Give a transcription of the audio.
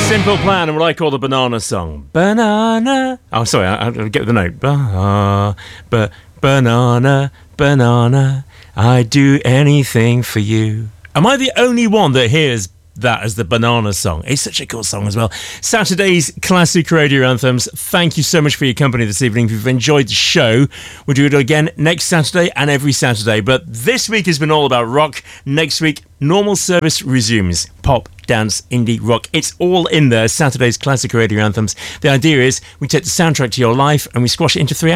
Simple Plan and what I call the Banana Song. Banana. Oh, sorry, I'll get the note. Banana, banana, I'd do anything for you. Am I the only one that hears that as the Banana Song? It's such a cool song as well. Saturday's classic radio anthems. Thank you so much for your company this evening. If you've enjoyed the show, we'll do it again next Saturday and every Saturday. But this week has been all about rock. Next week, normal service resumes. Pop, dance, indie, rock. It's all in there. Saturday's classic radio anthems. The idea is we take the soundtrack to your life and we squash it into 3 hours.